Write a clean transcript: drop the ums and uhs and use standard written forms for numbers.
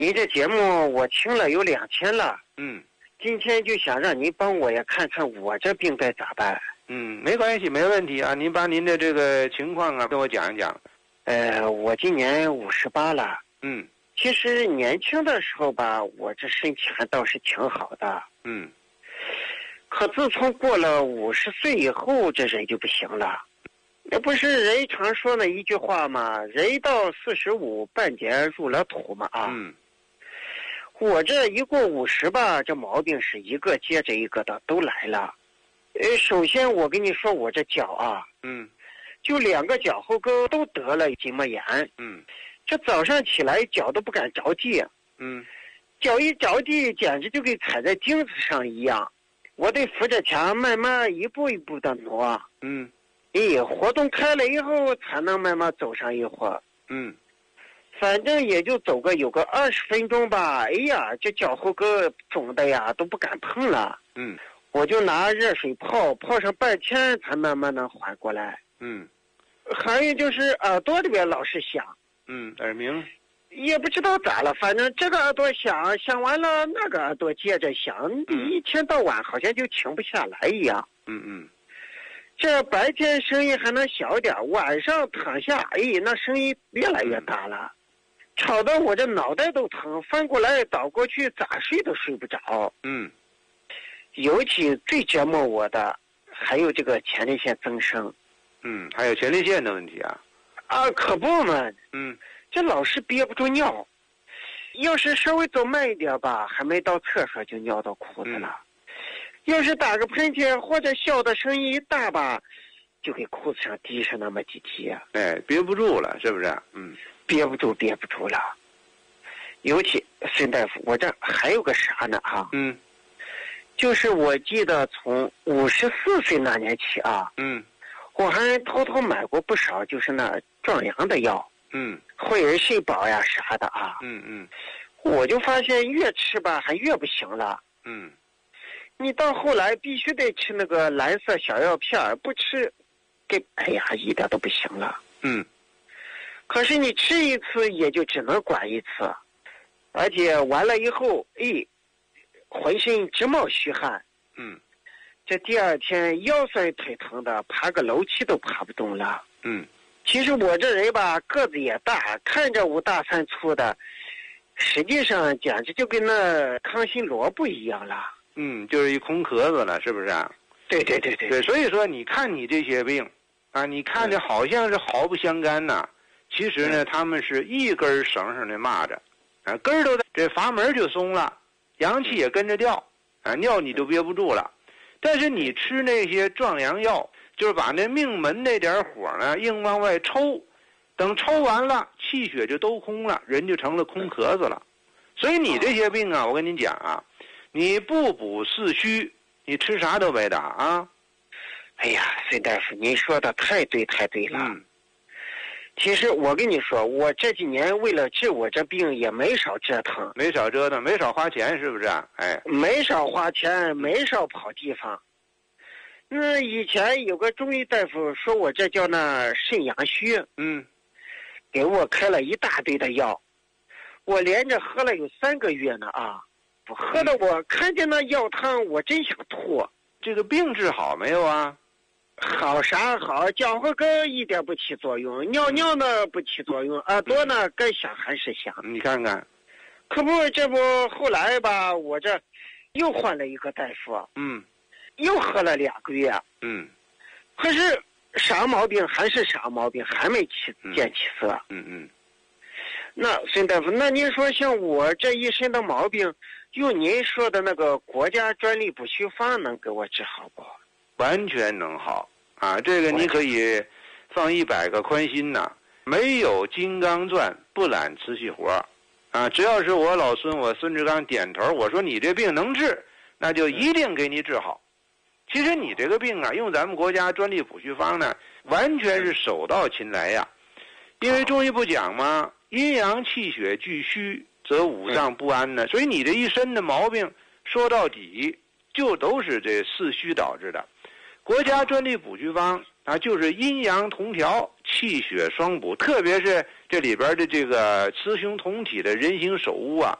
你这节目我听了有2天了，今天就想让您帮我也看看我这病该咋办。 没关系，没问题啊。您把您的这个情况啊跟我讲一讲。 我今年58了。其实年轻的时候吧，我这身体还倒是挺好的。可自从过了50岁以后，这人就不行了。那不是人常说那一句话吗？人到45，半截入了土嘛啊。我这一过50吧，这毛病是一个接着一个的都来了。首先我跟你说，我这脚啊，就2个脚后跟都得了筋膜炎。这早上起来脚都不敢着地。脚一着地，简直就跟踩在钉子上一样。我得扶着墙，慢慢一步一步的挪。活动开了以后，才能慢慢走上一会儿。反正也就走个有个20分钟吧。哎呀，这脚后跟肿的呀，都不敢碰了。我就拿热水泡上半天，才慢慢能缓过来。还有就是耳朵里边老是响。 耳鸣。 也不知道咋了，反正这个耳朵响完了，那个耳朵接着响，一天到晚好像就停不下来一样。这白天声音还能小点，晚上躺下，那声音越来越大了，吵得我这脑袋都疼，翻过来倒过去，咋睡都睡不着。尤其最折磨我的还有这个前列腺增生。 还有前列腺的问题啊。 可不嘛。这老是憋不住尿，要是稍微走慢一点吧，还没到厕所就尿到裤子了。要是打个喷嚏或者笑的声音一大吧，就给裤子上滴上那么几滴。 憋不住了，是不是？ 憋不住了。尤其孙大夫，我这还有个啥呢啊？就是我记得从54岁那年起啊，我还偷偷买过不少，就是那壮阳的药。惠而肾宝呀啥的啊。我就发现越吃吧还越不行了。你到后来必须得吃那个蓝色小药片，不吃一点都不行了。可是你吃一次也就只能管一次，而且完了以后浑身直冒虚汗。这第2天腰酸腿疼的，爬个楼梯都爬不动了。其实我这人吧个子也大，看着5大3粗的，实际上简直就跟那康心萝卜一样了。 就是一空壳子了，是不是啊？ 对， 所以说你看你这些病啊，你看着好像是毫不相干呐，其实呢他们是一根绳上的蚂蚱，根儿都在，这阀门就松了，阳气也跟着掉，尿你都憋不住了。但是你吃那些壮阳药，就是把那命门那点火呢硬往外抽，等抽完了气血就都空了，人就成了空壳子了。所以你这些病啊，我跟你讲啊，你不补四虚，你吃啥都白打啊。 孙大夫您说的太对了。其实我跟你说，我这几年为了治我这病也没少折腾， 没少花钱，是不是？ 没少花钱，没少跑地方。以前有个中医大夫说我这叫那肾阳虚。给我开了一大堆的药，我连着喝了有3个月呢啊！喝的我看见那药汤，我真想吐。 这个病治好没有啊？ 好啥好，脚后跟一点不起作用，尿呢不起作用，耳朵呢该响还是响。 你看看， 可不，这不后来吧，我这又换了一个大夫。又喝了2个月。可是啥毛病还是啥毛病，还没见起色。那孙大夫，那您说像我这一身的毛病，用您说的那个国家专利补虚方能给我治好不？ 完全能好啊！这个你可以放100个宽心呐。没有金刚钻不揽瓷器活啊！只要是我老孙，我孙志刚点头，我说你这病能治，那就一定给你治好。其实你这个病啊，用咱们国家专利补虚方呢，完全是手到擒来呀。因为中医不讲吗？阴阳气血俱虚，则五脏不安呢。所以你这一身的毛病，说到底就都是这四虚导致的。国家专利补虚方啊，就是阴阳同调，气血双补，特别是这里边的这个雌雄同体的人形手物啊，